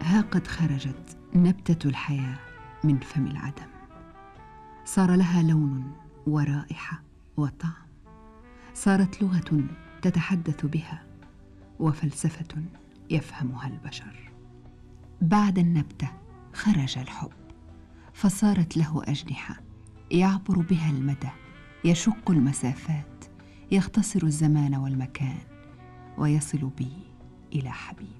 ها قد خرجت نبتة الحياة من فم العدم، صار لها لون ورائحة وطعم، صارت لغة تتحدث بها وفلسفة يفهمها البشر. بعد النبتة خرج الحب، فصارت له أجنحة يعبر بها المدى، يشق المسافات، يختصر الزمان والمكان، ويصل بي إلى حبيب.